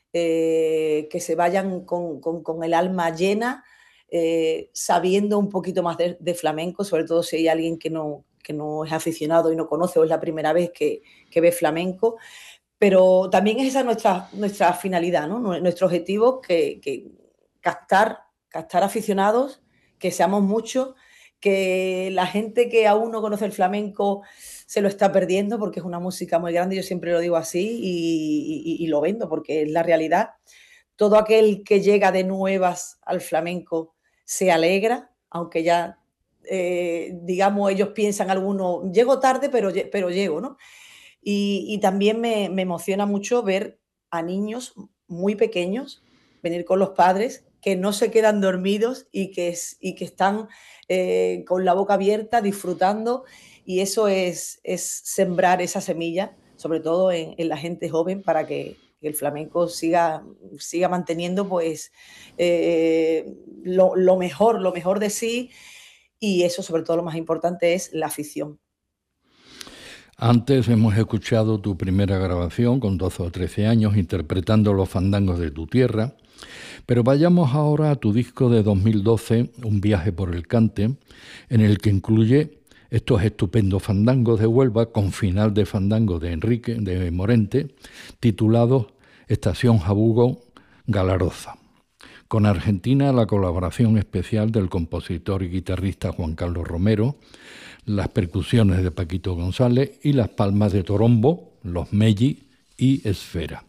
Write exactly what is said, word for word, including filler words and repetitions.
eh, que se vayan con, con, con el alma llena, eh, sabiendo un poquito más de, de flamenco, sobre todo si hay alguien que no, que no es aficionado y no conoce o es la primera vez que, que ve flamenco. Pero también es esa nuestra, nuestra finalidad, ¿no? Nuestro objetivo, que, que captar, captar aficionados, que seamos muchos, que la gente que aún no conoce el flamenco se lo está perdiendo porque es una música muy grande, yo siempre lo digo así y, y, y lo vendo porque es la realidad. Todo aquel que llega de nuevas al flamenco se alegra, aunque ya, eh, digamos, ellos piensan algunos, llego tarde, pero, pero llego, ¿no? Y, y también me, me, emociona mucho ver a niños muy pequeños venir con los padres que no se quedan dormidos y que, es, y que están eh, con la boca abierta disfrutando, y eso es, es sembrar esa semilla, sobre todo en, en la gente joven, para que, que el flamenco siga, siga manteniendo pues eh, lo, lo mejor, lo mejor de sí, y eso sobre todo lo más importante es la afición. Antes hemos escuchado tu primera grabación con doce o trece años interpretando los fandangos de tu tierra, pero vayamos ahora a tu disco de dos mil doce, Un viaje por el cante, en el que incluye estos estupendos fandangos de Huelva con final de fandango de Enrique de Morente, titulados Estación Jabugo Galaroza. Con Argentina, la colaboración especial del compositor y guitarrista Juan Carlos Romero, las percusiones de Paquito González y las palmas de Torombo, los Melli y Esfera.